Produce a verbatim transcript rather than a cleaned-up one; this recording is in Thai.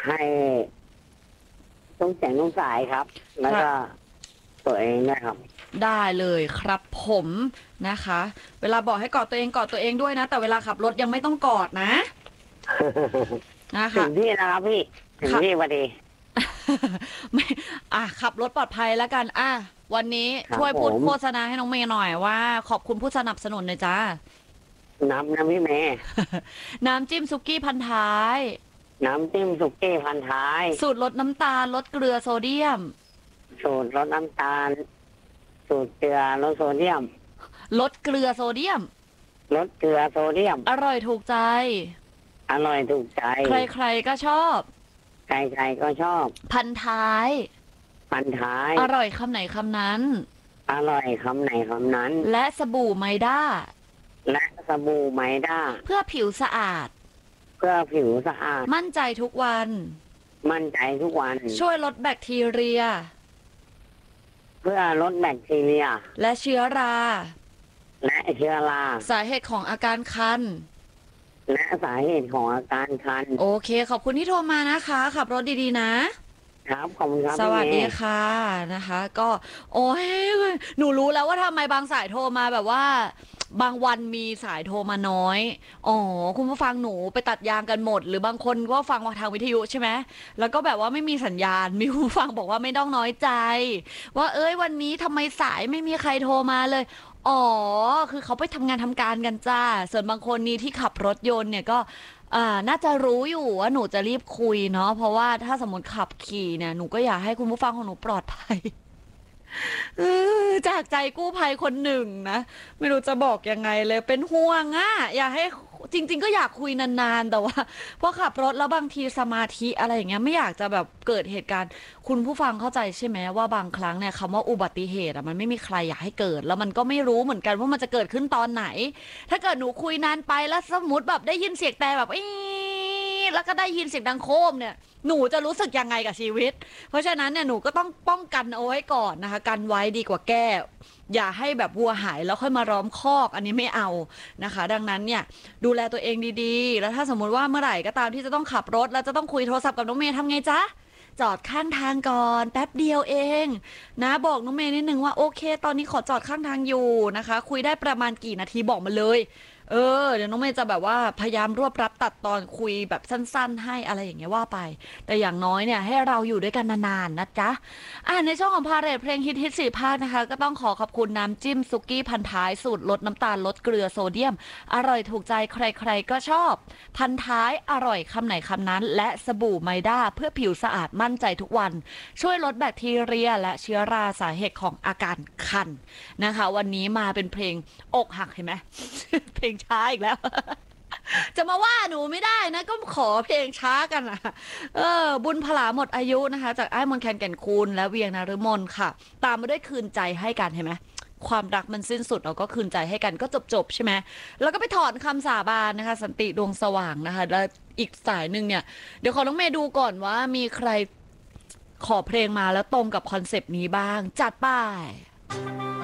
ให้ต้องแสงต้องสายครับ แล้วก็ตัวเองนะครับได้เลยครับผมนะคะ เวลาบอกให้กอดตัวเองกอดตัวเองด้วยนะ แต่เวลาขับรถยังไม่ต้องกอดนะนะถึคะงที่นะครับพี่ถึงที่พอดีไม่อ่ะขับรถปลอดภัยแล้วกันอ่ะวันนี้ครับช่วยพูดผมโฆษณาให้น้องเมย์หน่อยว่า ขอบคุณผู้สนับสนุนหน่อยจ้าน้ำน้ำพี่เมย์น้ำจิ้มซุกี้พันท้ายน้ำจิ้มสุกี้พันท้ายสูตรลดน้ำตาลลดเกลือโซเดียมสูตรลดน้ำตาล สูตรเกลือลดโซเดียมลดเกลือโซเดียมลดเกลือโซเดียมอร่อยถูกใจอร่อยถูกใจใครๆก็ชอบใครๆก็ชอบพันท้ายพันท้ายอร่อยคำไหนคำนั้นอร่อยคำไหนคำนั้นและสบู่ไมด้าและสบู่ไมด้าเพื่อผิวสะอาดเพื่อผิวสะอาดมั่นใจทุกวันมั่นใจทุกวันช่วยลดแบคทีเรียเพื่อลดแบคทีเรียและเชื้อราและเชื้อราสาเหตุของอาการคันและสาเหตุของอาการคันโอเค ขอบคุณที่โทรมานะคะ ขับรถดีๆนะครับขอบคุณครับสวัสพี่ดีเมย์ค่ะนะคะ ก็ โอ้ยหนูรู้แล้วว่าทำไมบางสายโทรมาแบบว่า บางวันมีสายโทรมาน้อยอ๋อคุณผู้ฟังหนูไปตัดยางกันหมด หรือบางคนก็ฟังทางวิทยุใช่ไหมแล้วก็แบบว่าไม่มีสัญญาณมีคุณผู้ฟังบอกว่าไม่ต้องน้อยใจ ว่าเอ้ยวันนี้ทำไมสายไม่มีใครโทรมาเลยอ๋อคือเขาไปทำงานทำการกันจ้าส่วนบางคนนี้ที่ขับรถยนต์เนี่ยก็อ่าน่าจะรู้อยู่ว่าหนูจะรีบคุยเนาะเพราะว่าถ้าสมมติขับขี่เนี่ยหนูก็อยากให้คุณผู้ฟังของหนูปลอดภัย เออจากใจกู้ภัยคนหนึ่งนะไม่รู้จะบอกยังไงเลยเป็นห่วงอะอยากให้จริง ๆ ก็อยากคุยนานๆแต่ว่าพอขับรถแล้วบางทีสมาธิอะไรอย่างเงี้ยไม่อยากจะแบบเกิดเหตุการณ์คุณผู้ฟังเข้าใจใช่ไหมว่าบางครั้งเนี่ยคำว่าอุบัติเหตุอะมันไม่มีใครอยากให้เกิด แล้วมันก็ไม่รู้เหมือนกันว่ามันจะเกิดขึ้นตอนไหน ถ้าเกิดหนูคุยนานไปแล้วสมมติแบบได้ยินเสียงแต่แบบอีแล้วก็ได้ยินเสียงดังโครมเนี่ยหนูจะรู้สึกยังไงกับชีวิต เพราะฉะนั้นเนี่ยหนูก็ต้องป้องกันเอาไว้ก่อนนะคะกันไว้ดีกว่าแก้อย่าให้แบบวัวหายแล้วค่อยมาล้อมคอกอันนี้ไม่เอานะคะดังนั้นเนี่ยดูแลตัวเองดีๆแล้วถ้าสมมุติว่าเมื่อไหร่ก็ตามที่จะต้องขับรถแล้วจะต้องคุยโทรศัพท์กับน้องเมย์ทำไงจ๊ะจอดข้างทางก่อนแป๊บเดียวเองนะบอกน้องเมย์นิดนึงว่าโอเคตอนนี้ขอจอดข้างทางอยู่นะคะคุยได้ประมาณกี่นาทีบอกมาเลยเออเดี๋ยวน้องเมย์จะแบบว่าพยายามรวบรัดตัดตอนคุยแบบสั้นๆให้อะไรอย่างเงี้ยว่าไปแต่อย่างน้อยเนี่ยให้เราอยู่ด้วยกันนานๆนะจ๊ะอ่าในช่วงของพาเรทเพลงฮิตฮิตสี่ภาคนะคะก็ต้องขอขอบคุณน้ำจิ้มซุกี้พันท้ายสูตรลดน้ำตาลลดเกลือโซเดียมอร่อยถูกใจใครๆก็ชอบพันท้ายอร่อยคำไหนคำนั้นและสบู่ไมด้าเพื่อผิวสะอาดมั่นใจทุกวันช่วยลดแบคทีเรียและเชื้อราสาเหตุของอาการคันนะคะวันนี้มาเป็นเพลงอกหักเห็นไหม เพลงช้าอีกแล้ว จะมาว่าหนูไม่ได้นะก็ขอเพลงช้ากันนะเออบุญพลาหมดอายุนะคะจากไอ้มนต์แคนแก่นคูณและเวียงนฤมลค่ะตามมาด้วยคืนใจให้กันเห็นไหมความรักมันสิ้นสุดเราก็คืนใจให้กันก็จบๆใช่ไหมแล้วก็ไปถอนคำสาบานนะคะสันติดวงสว่างนะคะแล้วอีกสายหนึ่งเนี่ยเดี๋ยวขอน้องเมย์ดูก่อนว่ามีใครขอเพลงมาแล้วตรงกับคอนเซปต์นี้บ้างจัดไป